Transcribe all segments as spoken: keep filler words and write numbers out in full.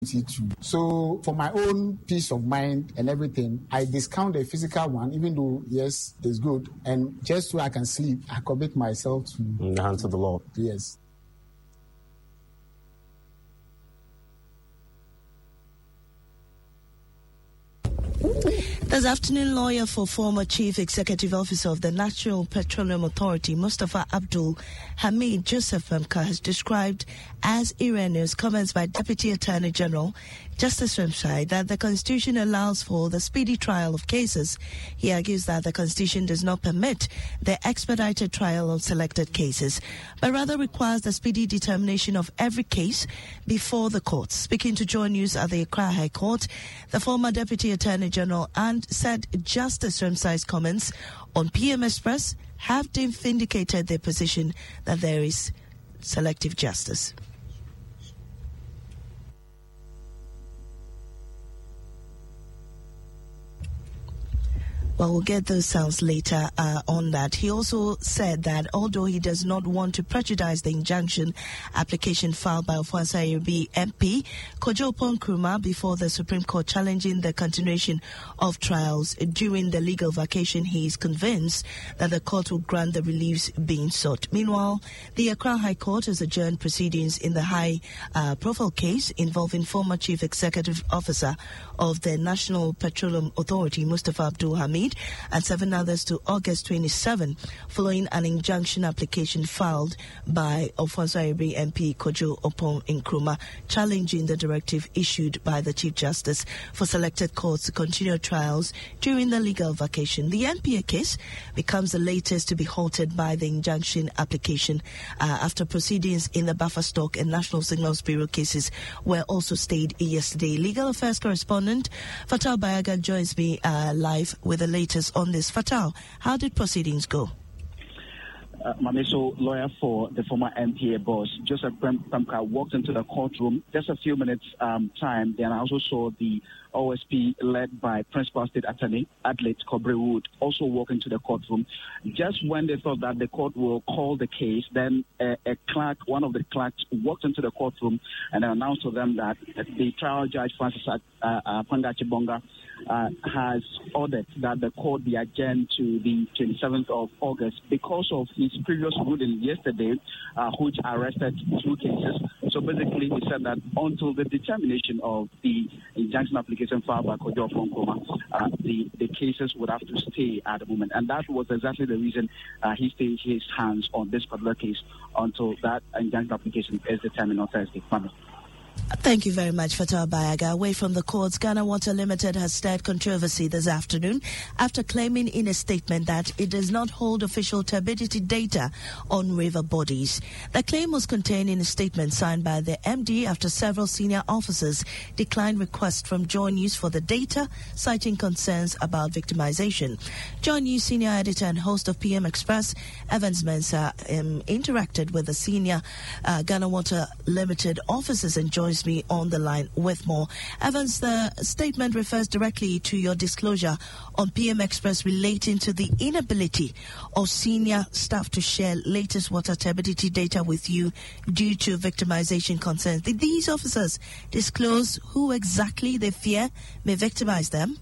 So for my own peace of mind and everything, I discount the physical one, even though, yes, it's good. And just so I can sleep, I commit myself to in the hands of the Lord. Yes. This afternoon, lawyer for former Chief Executive Officer of the National Petroleum Authority, Mustafa Abdul Hamid Joseph Memka, has described as erroneous comments by Deputy Attorney General Justice Remshai that the Constitution allows for the speedy trial of cases. He argues that the Constitution does not permit the expedited trial of selected cases, but rather requires the speedy determination of every case before the courts. Speaking to Joy News at the Accra High Court, the former Deputy Attorney General and said Justice Remshai's comments on P M Express have vindicated their position that there is selective justice. Well, we'll get those sounds later uh, on that. He also said that although he does not want to prejudice the injunction application filed by Ofoasa Ayerbi M P, Kojo Oppong Nkrumah before the Supreme Court challenging the continuation of trials during the legal vacation, he is convinced that the court will grant the reliefs being sought. Meanwhile, the Accra High Court has adjourned proceedings in the high-profile uh, case involving former Chief Executive Officer of the National Petroleum Authority, Mustafa Abdul Hamid, and seven others to August twenty-seventh, following an injunction application filed by Ofoasa Ayerbi M P Kojo Oppong Nkrumah, challenging the directive issued by the Chief Justice for selected courts to continue trials during the legal vacation. The N P A case becomes the latest to be halted by the injunction application uh, after proceedings in the Buffer Stock and National Signals Bureau cases were also stayed yesterday. Legal Affairs correspondent Fatal Bayaga joins me uh, live with the latest on this. Fatal, how did proceedings go? Uh, Mameso, lawyer for the former N P A boss, Joseph Memka, walked into the courtroom just a few minutes um, time. Then I also saw the O S P led by Principal State Attorney Adelaide Cobre Wood also walk into the courtroom. Just when they thought that the court will call the case, then a, a clerk, one of the clerks, walked into the courtroom and announced to them that the trial judge Francis uh, uh, Panga Chibonga uh, has ordered that the court be adjourned to the twenty-seventh of August because of his previous ruling yesterday, uh, which arrested two cases. So basically, he said that until the determination of the injunction application filed by Kojo Oppong Nkrumah, uh, the, the cases would have to stay at the moment. And that was exactly the reason uh, he stayed his hands on this particular case until that injunction application is determined on Thursday. Mami. Thank you very much, Fatal Bayaga. Away from the courts, Ghana Water Limited has stirred controversy this afternoon after claiming in a statement that it does not hold official turbidity data on river bodies. The claim was contained in a statement signed by the M D after several senior officers declined requests from Joy News for the data, citing concerns about victimization. Joy News senior editor and host of P M Express, Evans Mensah, um, interacted with the senior uh, Ghana Water Limited officers and joins me on the line with more. Evans, the statement refers directly to your disclosure on P M Express relating to the inability of senior staff to share latest water turbidity data with you due to victimization concerns. Did these officers disclose who exactly they fear may victimize them?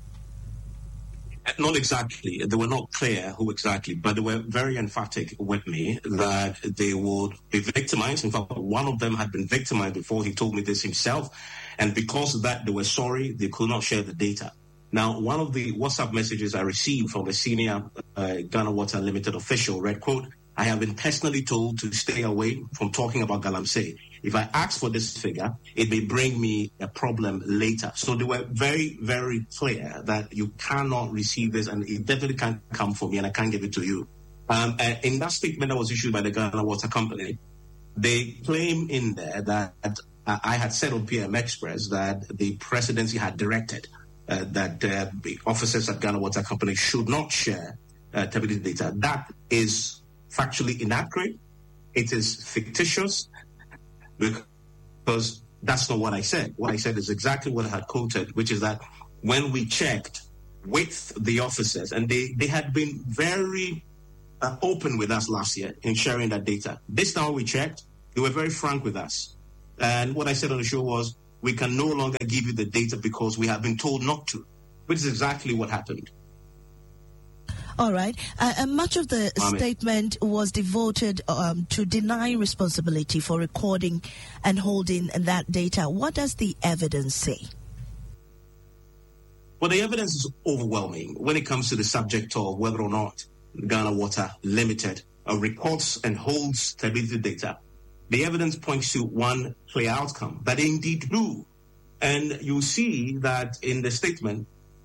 Not exactly. They were not clear who exactly, but they were very emphatic with me that they would be victimized. In fact, one of them had been victimized before. He told me this himself. And because of that, they were sorry they could not share the data. Now, one of the WhatsApp messages I received from a senior uh, Ghana Water Limited official read, quote, "I have been personally told to stay away from talking about Galamsey. If I ask for this figure, it may bring me a problem later." So they were very, very clear that you cannot receive this and it definitely can't come from me and I can't give it to you. Um, uh, in that statement that was issued by the Ghana Water Company, they claim in there that uh, I had said on P M Express that the presidency had directed uh, that uh, the officers at Ghana Water Company should not share uh, turbidity data. That is factually inaccurate. It is fictitious. Because that's not what I said. What I said is exactly what I had quoted, which is that when we checked with the officers, and they, they had been very uh, open with us last year in sharing that data. This time we checked, they were very frank with us. And what I said on the show was, we can no longer give you the data because we have been told not to, which is exactly what happened. All right. Uh, and much of the Mommy. statement was devoted um, to denying responsibility for recording and holding that data. What does the evidence say? Well, the evidence is overwhelming when it comes to the subject of whether or not Ghana Water Limited uh, records and holds stability data. The evidence points to one clear outcome, that they indeed do. And you see that in the statement,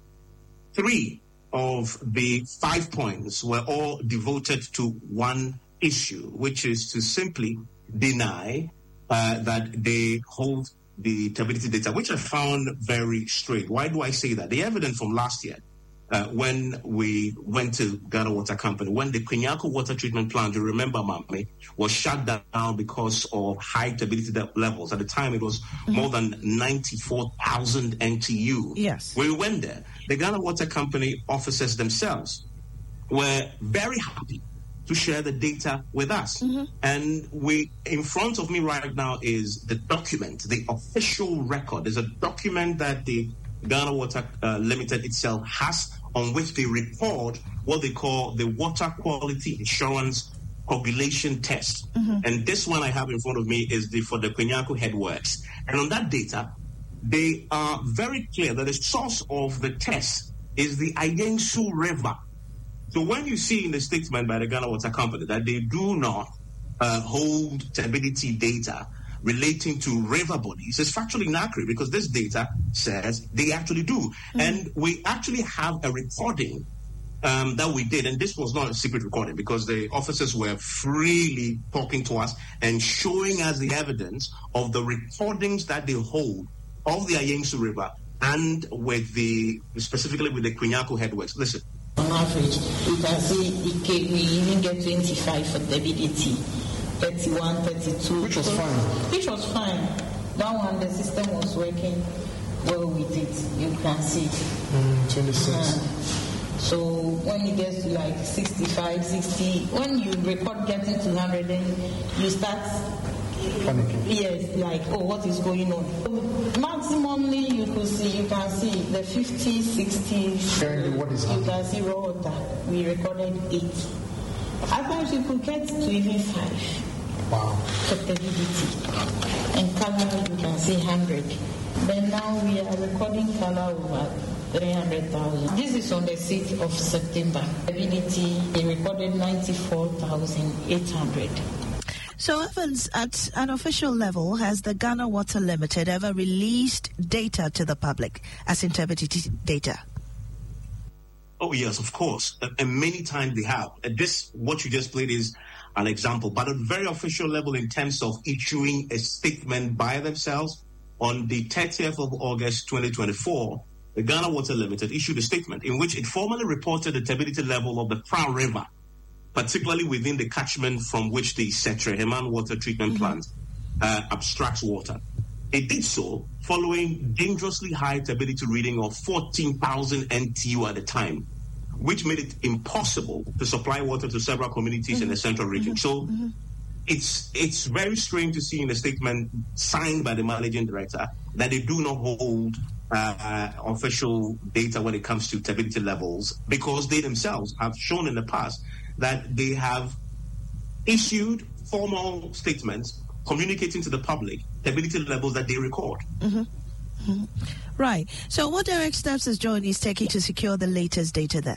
three of the five points were all devoted to one issue, which is to simply deny uh, that they hold the stability data, which I found very strange. Why do I say that? The evidence from last year, uh, when we went to Ghana Water Company, when the Kwenyako water treatment plant, you remember, Mami, was shut down because of high stability levels. At the time, it was mm-hmm. more than ninety-four thousand N T U. Yes. When we went there, the Ghana Water Company officers themselves were very happy to share the data with us. Mm-hmm. And we, in front of me right now is the document, the official record. There's a document that the Ghana Water uh, Limited itself has on which they record what they call the Water Quality Assurance Coagulation Test. Mm-hmm. And this one I have in front of me is the for the Kwenyako Headworks. And on that data, they are very clear that the source of the test is the Ayensu River. So when you see in the statement by the Ghana Water Company that they do not uh, hold stability data relating to river bodies, it's factually inaccurate because this data says they actually do. Mm-hmm. And we actually have a recording um, that we did, and this was not a secret recording because the officers were freely talking to us and showing us the evidence of the recordings that they hold of the Ayensu River and with the, specifically with the Kwenyako Headworks. Listen. On average, you can see it can, we even get twenty-five for stability, thirty-one, thirty-two. Which was so, fine. Which was fine. That one, the system was working well with it. You can see. Mm, twenty-six. Uh, so when it gets to like sixty-five, sixty, when you record getting to one hundred, then you start panicking. Yes, like, oh, what is going on? Maximally, you could see, you can see the fifty, sixty. Currently, what is happening? You can see raw water. We recorded eight. At times, you could get to even five. Wow. Stability. And color, you can see one hundred. Then now we are recording color over three hundred thousand. This is on the sixth of September. Stability, they recorded ninety-four thousand eight hundred. So, Evans, at an official level, has the Ghana Water Limited ever released data to the public as integrity data? Oh, yes, of course. And many times they have. And this, what you just played, is an example. But at a very official level, in terms of issuing a statement by themselves, on the thirtieth of August twenty twenty-four, the Ghana Water Limited issued a statement in which it formally reported the stability level of the Pra River, particularly within the catchment from which the Setre Heman water treatment mm-hmm. plant uh, abstracts water. It did so following dangerously high stability reading of fourteen thousand N T U at the time, which made it impossible to supply water to several communities mm-hmm. in the central region. Mm-hmm. So mm-hmm. it's it's very strange to see in the statement signed by the managing director that they do not hold uh, official data when it comes to stability levels, because they themselves have shown in the past that they have issued formal statements communicating to the public stability levels that they record. Mm-hmm. Mm-hmm. Right. So what direct steps is Johnny's taking to secure the latest data then?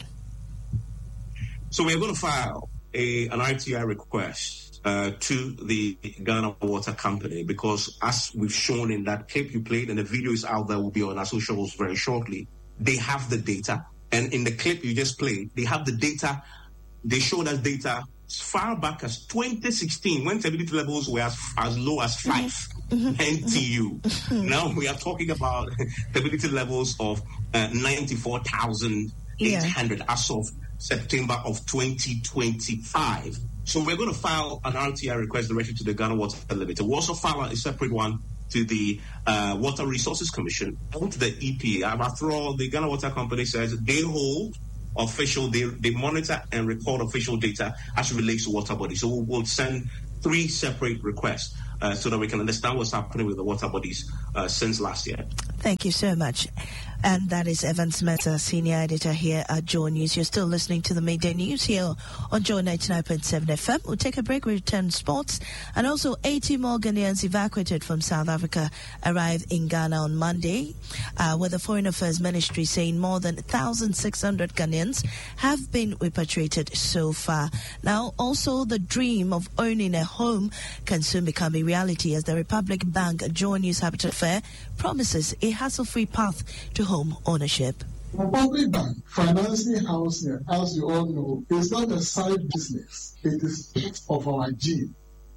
So we're going to file a, an R T I request uh, to the Ghana Water Company because, as we've shown in that clip you played, and the video is out there, will be on our socials very shortly, they have the data. And in the clip you just played, they have the data. They showed us data as far back as twenty sixteen, when stability levels were as, as low as five mm-hmm. N T U. Mm-hmm. Now we are talking about stability levels of uh, ninety-four thousand eight hundred yeah. as of September of twenty twenty-five. So we're going to file an R T I request directly to the Ghana Water Limited. We'll also file a separate one to the uh, Water Resources Commission and to the E P A. After all, the Ghana Water Company says they hold official, they, they monitor and record official data as it relates to water bodies. So we'll send three separate requests. uh, so that we can understand what's happening with the water bodies uh, since last year. Thank you so much. And that is Evan Smith, senior editor here at Joy News. You're still listening to the Midday News here on Joy ninety-nine point seven F M. We'll take a break, we return sports. And also, eighty more Ghanaians evacuated from South Africa arrived in Ghana on Monday, uh, with the Foreign Affairs Ministry saying more than one thousand six hundred Ghanaians have been repatriated so far. Now, also, the dream of owning a home can soon become a reality as the Republic Bank Joy News Habitat Fair promises a hassle-free path to home ownership. Republic Bank financing housing, as you all know, is not a side business. It is part of our gene.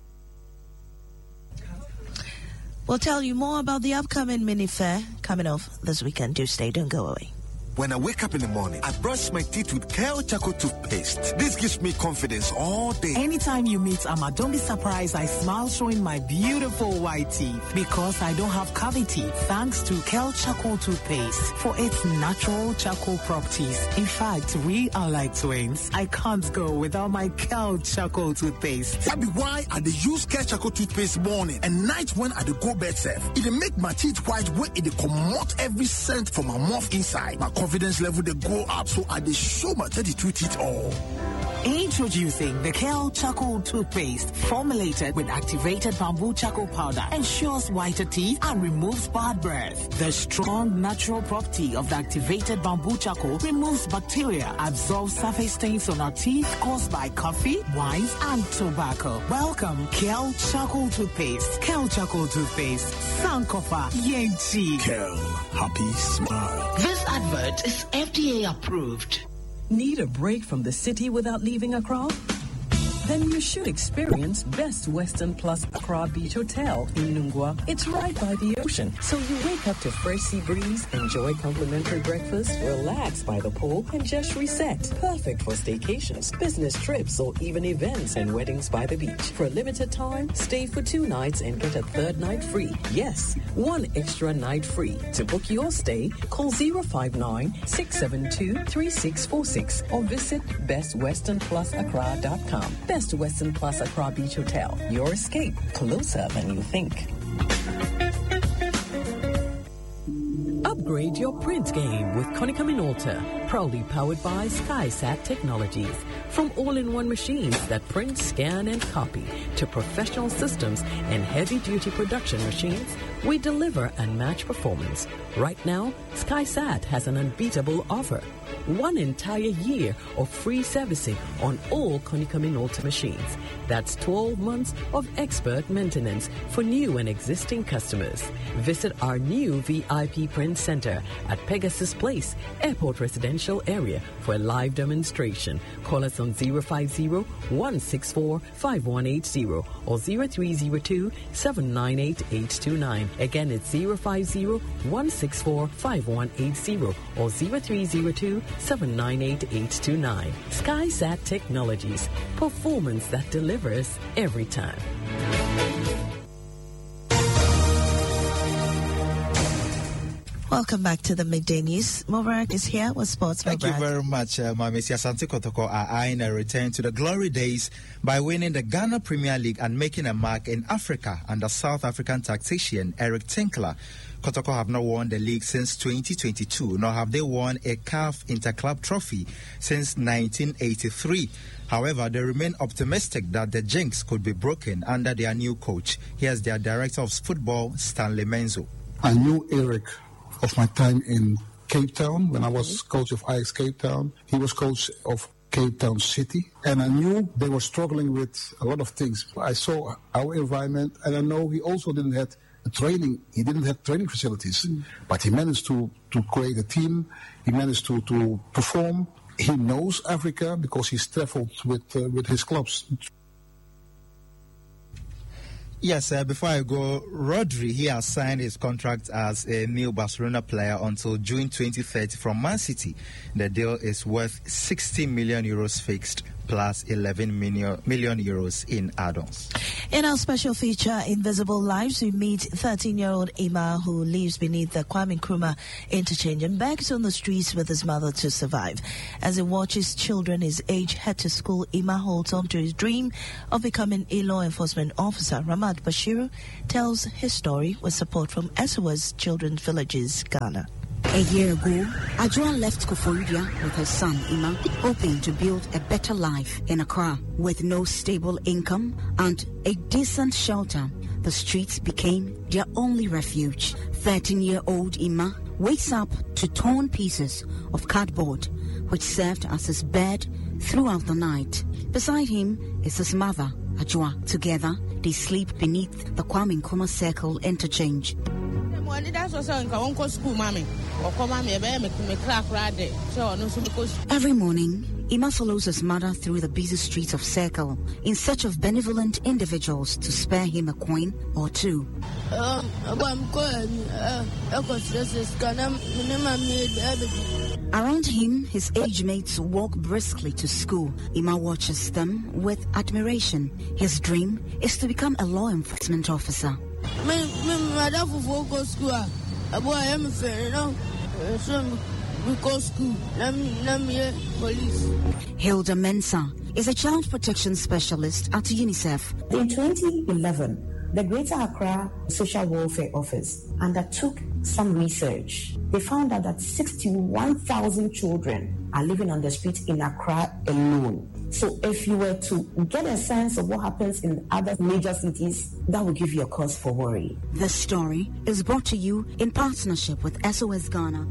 We'll tell you more about the upcoming mini fair coming off this weekend. Do stay, don't go away. When I wake up in the morning, I brush my teeth with Kale Charcoal toothpaste. This gives me confidence all day. Anytime you meet Amma, don't be surprised I smile showing my beautiful white teeth because I don't have cavity thanks to Kale Charcoal toothpaste for its natural charcoal properties. In fact, we are like twins. I can't go without my Kale Charcoal toothpaste. That be why I dey use Kale Charcoal toothpaste morning and night when I dey go bed safe. It dey make my teeth white when it dey comot every scent from my mouth inside. My confidence level they go up, so I dey show my thirty-two teeth all. Introducing the Kale Charcoal toothpaste, formulated with activated bamboo charcoal powder, ensures whiter teeth and removes bad breath. The strong natural property of the activated bamboo charcoal removes bacteria, absorbs surface stains on our teeth caused by coffee, wines, and tobacco. Welcome, Kale Charcoal toothpaste. Kale Charcoal toothpaste, Sankofa Yenchi. Kale, happy smile. This advert is F D A approved. Need a break from the city without leaving Accra? Then you should experience Best Western Plus Accra Beach Hotel in Nungua. It's right by the ocean, so you wake up to fresh sea breeze, enjoy complimentary breakfast, relax by the pool, and just reset. Perfect for staycations, business trips, or even events and weddings by the beach. For a limited time, stay for two nights and get a third night free. Yes, one extra night free. To book your stay, call zero five nine, six seven two, three six four six or visit best western plus accra dot com. Best Western Plus Accra Beach Hotel. Your escape closer than you think. Upgrade your print game with Konica Minolta, proudly powered by SkySat Technologies. From all-in-one machines that print, scan, and copy to professional systems and heavy-duty production machines, we deliver unmatched performance. Right now, SkySat has an unbeatable offer. One entire year of free servicing on all Konica Minolta machines. That's twelve months of expert maintenance for new and existing customers. Visit our new V I P Print Center at Pegasus Place, Airport Residential Area for a live demonstration. Call us on zero five zero, one six four, five one eight zero or zero three zero two, seven nine eight, eight two nine. Again, it's zero five zero, one six four, five one eight zero or zero three zero two, seven nine eight, eight two nine. SkySat Technologies. Performance that delivers every time. Welcome back to the Midday News. Mubarak is here with Sports. Thank Mubarak. you very much, uh, my Missus Asante Kotoko are eyeing a return to the glory days by winning the Ghana Premier League and making a mark in Africa under South African tactician Eric Tinkler. Kotoko have not won the league since twenty twenty-two, nor have they won a C A F Interclub trophy since nineteen eighty-three. However, they remain optimistic that the jinx could be broken under their new coach. Here's their director of football, Stanley Menzo. I knew Eric of my time in Cape Town when I was coach of Ajax Cape Town. He was coach of Cape Town City, and I knew they were struggling with a lot of things. I saw our environment, and I know he also didn't have a training. He didn't have training facilities, mm. but he managed to to create a team. He managed to to perform. He knows Africa because he's traveled with uh, with his clubs. Yes, uh, before I go, Rodri, he has signed his contract as a new Barcelona player until June twenty thirty from Man City. The deal is worth sixty million euros fixed plus eleven million, million euros in add-ons. In our special feature, Invisible Lives, we meet thirteen-year-old Ima who lives beneath the Kwame Nkrumah interchange and begs on the streets with his mother to survive. As he watches children his age head to school, Ima holds on to his dream of becoming a law enforcement officer. Ramad Bashiru tells his story with support from S O S Children's Villages, Ghana. A year ago, Ajua left Koforidua with her son, Ima, hoping to build a better life in Accra. With no stable income and a decent shelter, the streets became their only refuge. thirteen-year-old Ima wakes up to torn pieces of cardboard, which served as his bed throughout the night. Beside him is his mother, Ajua. Together, they sleep beneath the Kwame Nkrumah Circle interchange. Every morning, Ima follows his mother through the busy streets of Circle in search of benevolent individuals to spare him a coin or two. Around him, his age mates walk briskly to school. Ima watches them with admiration. His dream is to become a law enforcement officer. Hilda Mensah is a child protection specialist at UNICEF. In twenty eleven, the Greater Accra Social Welfare Office undertook some research. They found out that sixty-one thousand children are living on the streets in Accra alone. So if you were to get a sense of what happens in other major cities, that will give you a cause for worry. This story is brought to you in partnership with S O S Ghana.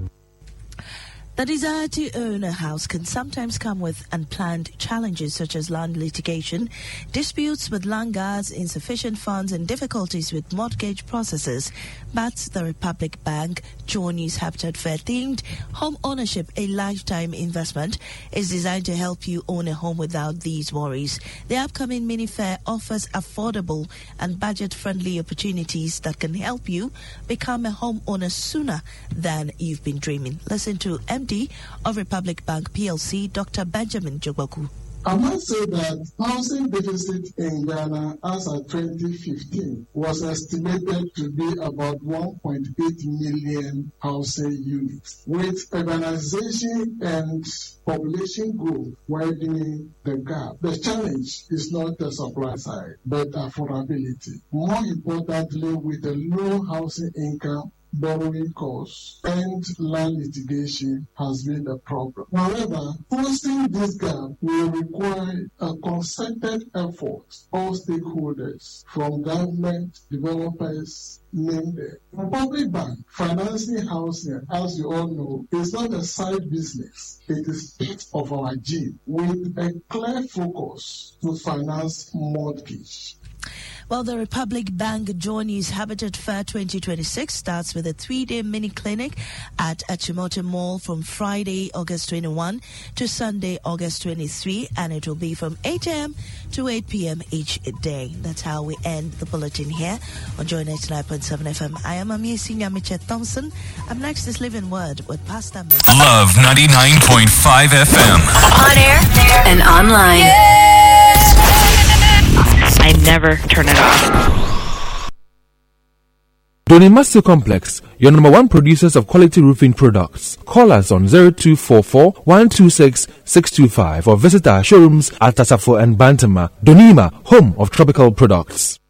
The desire to own a house can sometimes come with unplanned challenges such as land litigation, disputes with landlords, insufficient funds, and difficulties with mortgage processes. But the Republic Bank Joy News Habitat Fair themed Home Ownership, a Lifetime Investment, is designed to help you own a home without these worries. The upcoming mini fair offers affordable and budget-friendly opportunities that can help you become a homeowner sooner than you've been dreaming. Listen to M D of Republic Bank P L C, Doctor Benjamin Jogboku. I must say that housing deficit in Ghana as of twenty fifteen was estimated to be about one point eight million housing units, with urbanization and population growth widening the gap. The challenge is not the supply side, but affordability. More importantly, with a low housing income, borrowing costs and land litigation has been a problem. However, closing this gap will require a concerted effort. All stakeholders, from government, developers, name them. Republic Bank financing housing, as you all know, is not a side business. It is part of our gene with a clear focus to finance mortgage. Well, the Republic Bank Joy News Habitat Fair twenty twenty-six starts with a three-day mini clinic at Achimota Mall from Friday, August twenty-first to Sunday, August twenty-third, and it will be from eight a.m. to eight p.m. each day. That's how we end the bulletin here on Joy ninety-nine point seven F M. I am Amia Senior Miche Thompson. Up next is Living Word with Pastor Miss Love ninety-nine point five F M. On air and online. Yeah! I never turn it off. Donimasu Complex, your number one producers of quality roofing products. Call us on zero two four four, one two six, six two five or visit our showrooms at Tasafo and Bantama. Donima, home of tropical products.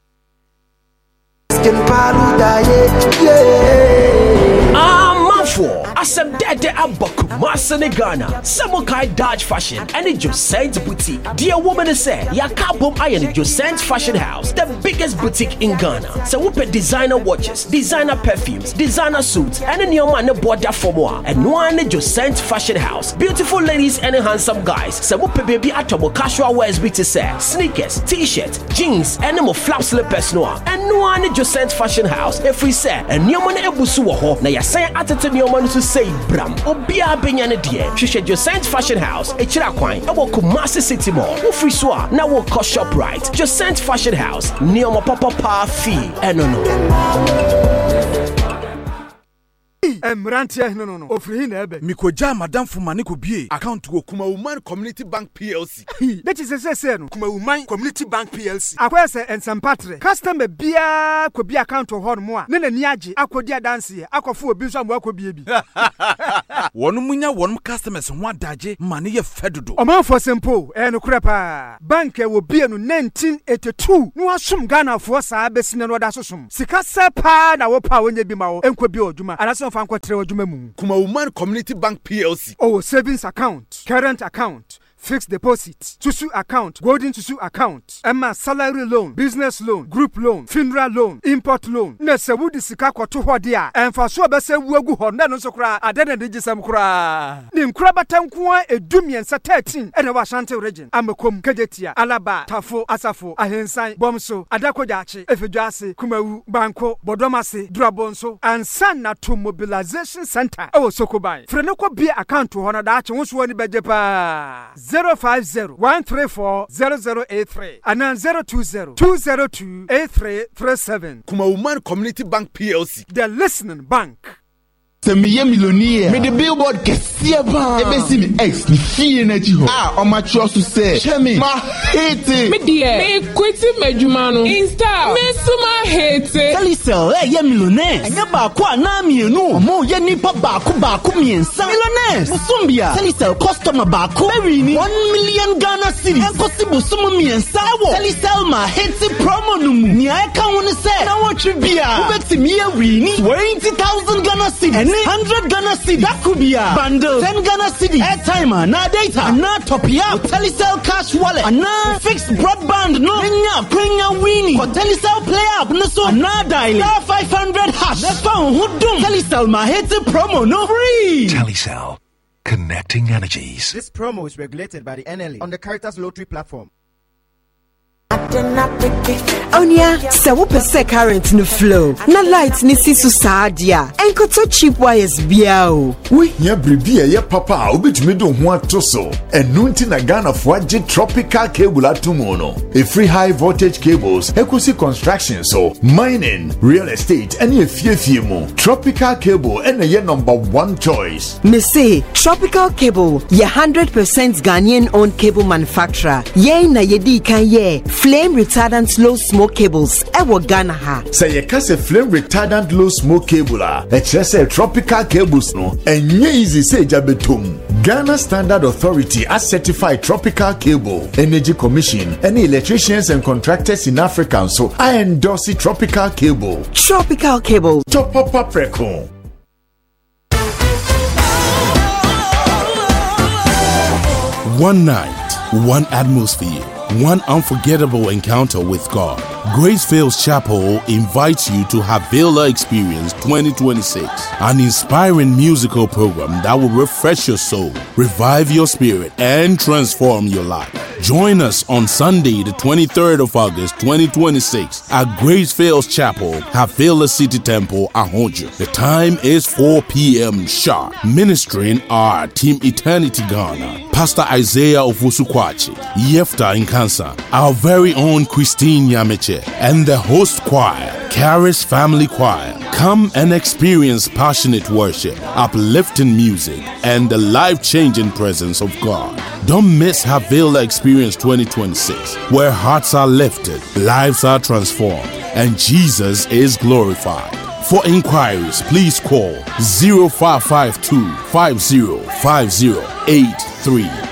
For asem dede aboku masane Ghana Samukai Dodge Fashion and the Josent Boutique. Dear woman say ya kabom aye the Josent Fashion House, the biggest boutique in Ghana. So we put designer watches, designer perfumes, designer suits, and a new man border for more. And one Josent Fashion House, beautiful ladies and handsome guys. So we put baby atomo casual wears with to say sneakers, t-shirts, jeans, and more flap slippers noir. And one Josent Fashion House. If we say a new man ebusu ho na ya say atete your man to say Bram Obia Benyane dear. Shisha Josent Fashion House, Echira Kwine, Ewo Kumasi City Mall, Ufri Swa, na wo ko shop right. Josent Fashion House, Neoma Papa Pa Fee, Enono. Emrantia no no no. Ofri na ebe. Mikoja madam Fumani ko bie account go Kuma Woman Community Bank P L C. That is say say no. Kuma Woman Community Bank P L C. Akwa say ensampatre. Customer bia ko bi account ho no mo a. Ne na ni age akodi adanse akofo obi so amwa ko bie bi. Wonu munya wonu customers ho adaje mane ye fedodo. Omanfo simple e no kura pa. Bank e wo bie no nineteen eighty-two. No asum Ghana fo saa besine no da sosum. Sika sepa na wo pa wonye bi ma wo enko bi odwuma. Anaso fa nkwotre odwuma mu. Kuma Woman Community Bank P L C. Oh, savings account, current account, fixed deposit, Tusu account, golden Tusu account, Emma salary loan, business loan, group loan, funeral loan, import loan. Ne se wudi sika kwato ho dia. Emfa so be se wuagu ho na no so kra adene de gisam kra. Ni nkra batanko a edumiensa thirteen ene wa Ashanti region. Amekom, Kejetia, Alaba, Tafo, Asafo, Ahensan, Bomso, Adakojache, Efeduase, Kumawu, Banko, Bodomase, Drabonso, and Sana to Mobilization Center. Oh, Sokobai. Frenoko be account ho na da che wo so woni bejepa. zero five zero one three four zero zero eight three and then zero two zero two zero two eight three three seven. Kuma Woman Community Bank P L C. The listening bank. Semiye millionaire. Me the billboard kesiye ba. Ebe si mi ex ni fiye na ji ho. Ah, o ma trust to say. Chemi, ma hate. Me dear, me equity mejumano. Insta, me suma hate. Telecel, eh, ye millionaire. Enya ba kwa na mienu. Omo ye nipa ba ku ba ku miensa. Millionaires. Musumbia. Telecel customer ba ku. Berini. One million Ghana cedis. Enkosi busumu miensa wo. Telecel ma hate promo numu. Ni aka woni say. Na wo tribia. Ubeti miye wini. Twenty thousand Ghana cedis. one hundred Ghana cedis. That could be a bundle. ten Ghana cedis. Airtime, na data, na top up. Telecel cash wallet, na fixed broadband. No, Kenya, Kenya winning. For Telecel play up, no so na dial. Star five hundred hash. The phone who do Telecel ma hit the promo no free. Telecel, connecting energies. This promo is regulated by the N L A on the Caritas Lottery platform. Onya, se wo pese current no flow. Na light ni sisu saadia. Enko to cheap wires bia o. We hia bribia ye papa obetumi do ho atoso. Enu nti na Ghana fo age tropical cable atomo no. A free high voltage cables, ekosi construction so, mining, real estate, any efiefie mu. Tropical cable ene ye number one choice. Me say Tropical Cable, ye one hundred percent Ghanaian owned cable manufacturer. Ye na ye di kan ye flame retardant low smoke cables ewo Ghana ha. Say ye kase flame retardant low smoke cable a e say tropical cables no enye easy say jabetom. Ghana Standard Authority has certified Tropical Cable, Energy Commission, any electricians and contractors in Africa, so I endorse it, Tropical Cable. Tropical Cable. Top up up record. One night, one atmosphere, one unforgettable encounter with God. Gracefields Chapel invites you to Havila Experience twenty twenty-six, an inspiring musical program that will refresh your soul, revive your spirit, and transform your life. Join us on Sunday, the twenty-third of August, twenty twenty-six, at Gracefields Chapel, Havila City Temple, Ahonjo. The time is four p.m. sharp. Ministering are Team Eternity Ghana, Pastor Isaiah Ofusukwachi, Yefta Nkansa, our very own Christine Yameche, and the host choir, Charis Family Choir. Come and experience passionate worship, uplifting music, and the life-changing presence of God. Don't miss Havila Experience twenty twenty-six, where hearts are lifted, lives are transformed, and Jesus is glorified. For inquiries, please call zero five five two five zero five zero eight three.